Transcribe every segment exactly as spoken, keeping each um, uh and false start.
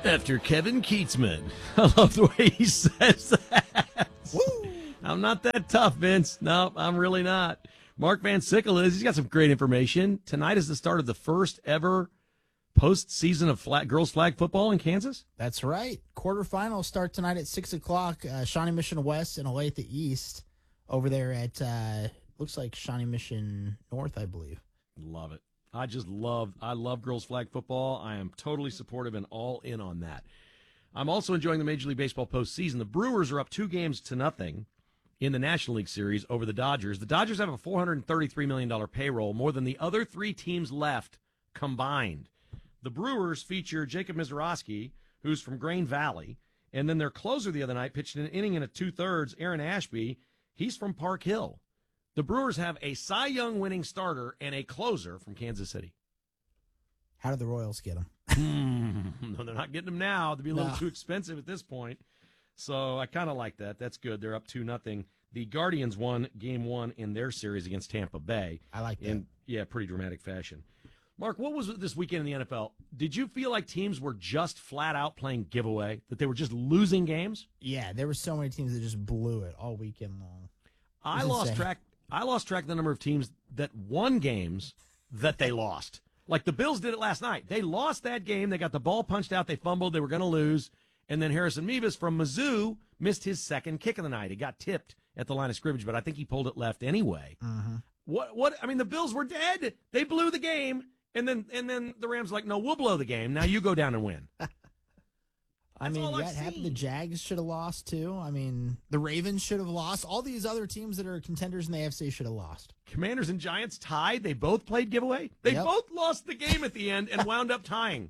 After Kevin Keatsman. I love the way he says that. Woo! I'm not that tough, Vince. No, I'm really not. Mark Van Sickle is. He's got some great information. Tonight is the start of the first ever postseason of flag, girls flag football in Kansas. That's right. Quarterfinals start tonight at six o'clock. Uh, Shawnee Mission West and Olathe East over there at, uh, looks like Shawnee Mission North, I believe. Love it. I just love, I love girls flag football. I am totally supportive and all in on that. I'm also enjoying the Major League Baseball postseason. The Brewers are up two games to nothing in the National League Series over the Dodgers. The Dodgers have a four hundred thirty-three million dollars payroll, more than the other three teams left combined. The Brewers feature Jacob Mizorowski, who's from Grain Valley, and then their closer the other night pitched an inning and a two-thirds, Aaron Ashby. He's from Park Hill. The Brewers have a Cy Young winning starter and a closer from Kansas City. How did the Royals get him? Hmm, no, they're not getting them now. They'd be a little No. too expensive at this point. So I kind of like that. That's good. They're up two nothing. The Guardians won game one in their series against Tampa Bay. I like that. In, yeah, pretty dramatic fashion. Mark, what was it this weekend in the N F L? Did you feel like teams were just flat out playing giveaway, that they were just losing games? Yeah, there were so many teams that just blew it all weekend long. I was lost insane. track. I lost track of the number of teams that won games that they lost. Like the Bills did it last night. They lost that game. They got the ball punched out. They fumbled. They were going to lose. And then Harrison Mevis from Mizzou missed his second kick of the night. He got tipped at the line of scrimmage, but I think he pulled it left anyway. Mm-hmm. What? What? I mean, the Bills were dead. They blew the game, and then and then the Rams were like, no, we'll blow the game. Now you go down and win. I mean, all yeah, I've it happened. seen. The Jags should have lost, too. I mean, the Ravens should have lost. All these other teams that are contenders in the A F C should have lost. Commanders and Giants tied. They both played giveaway. They Yep. both lost the game at the end and wound up tying.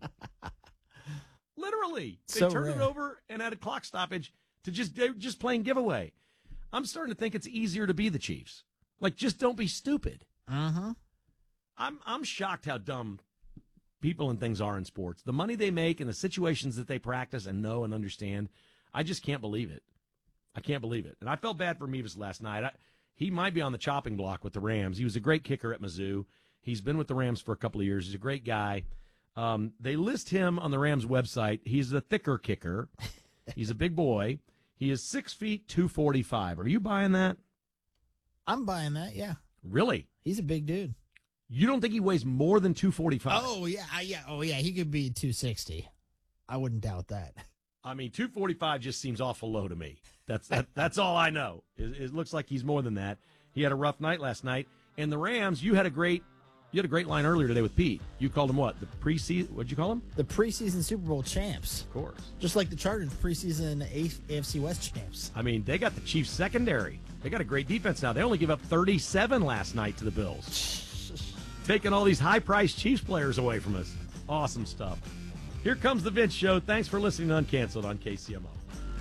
Literally. They So turned it rare. over and had a clock stoppage to just they were just playing giveaway. I'm starting to think it's easier to be the Chiefs. Like, just don't be stupid. Mm-hmm. I'm I'm shocked how dumb people and things are in sports. The money they make and the situations that they practice and know and understand, I just can't believe it. I can't believe it. And I felt bad for Mevis last night. I, he might be on the chopping block with the Rams. He was a great kicker at Mizzou. He's been with the Rams for a couple of years. He's a great guy. Um, they list him on the Rams website. He's a thicker kicker. He's a big boy. He is six feet, two forty-five. Are you buying that? I'm buying that, yeah. Really? He's a big dude. You don't think he weighs more than two forty-five? Oh, yeah, yeah. Oh, yeah, he could be two sixty. I wouldn't doubt that. I mean, two forty-five just seems awful low to me. That's that, that's all I know. It, it looks like he's more than that. He had a rough night last night. And the Rams, you had a great you had a great line earlier today with Pete. You called him what? The preseason? What'd you call him? The preseason Super Bowl champs. Of course. Just like the Chargers, preseason A F C West champs. I mean, they got the Chiefs secondary. They got a great defense now. They only give up thirty-seven last night to the Bills. Taking all these high-priced Chiefs players away from us. Awesome stuff. Here comes the Vince Show. Thanks for listening to Uncanceled on K C M O.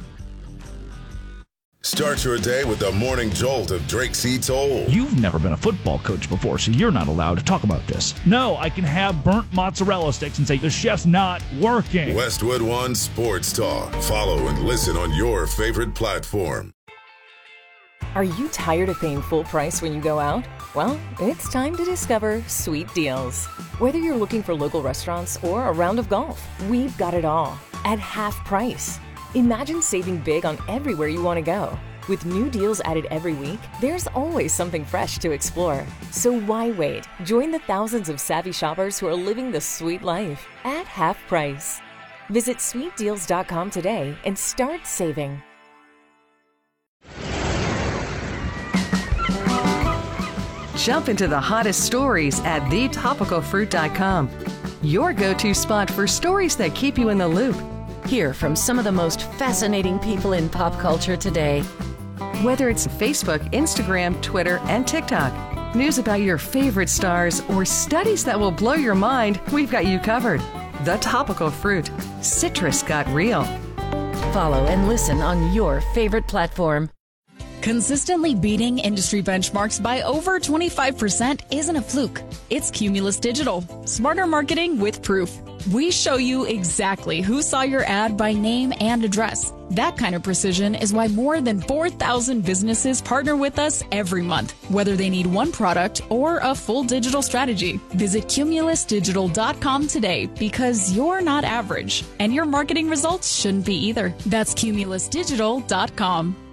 Start your day with the morning jolt of Drake C. Toll. You've never been a football coach before, so you're not allowed to talk about this. No, I can have burnt mozzarella sticks and say the chef's not working. Westwood One Sports Talk. Follow and listen on your favorite platform. Are you tired of paying full price when you go out? Well, it's time to discover Sweet Deals. Whether you're looking for local restaurants or a round of golf, we've got it all at half price. Imagine saving big on everywhere you want to go. With new deals added every week, there's always something fresh to explore. So why wait? Join the thousands of savvy shoppers who are living the sweet life at half price. Visit sweet deals dot com today and start saving. Jump into the hottest stories at the topical fruit dot com. Your go-to spot for stories that keep you in the loop. Hear from some of the most fascinating people in pop culture today. Whether it's Facebook, Instagram, Twitter, and TikTok, news about your favorite stars, or studies that will blow your mind, we've got you covered. The Topical Fruit. Citrus got real. Follow and listen on your favorite platform. Consistently beating industry benchmarks by over twenty-five percent isn't a fluke. It's Cumulus Digital. Smarter marketing with proof. We show you exactly who saw your ad by name and address. That kind of precision is why more than four thousand businesses partner with us every month, whether they need one product or a full digital strategy. Visit Cumulus Digital dot com today, because you're not average, and your marketing results shouldn't be either. That's Cumulus Digital dot com.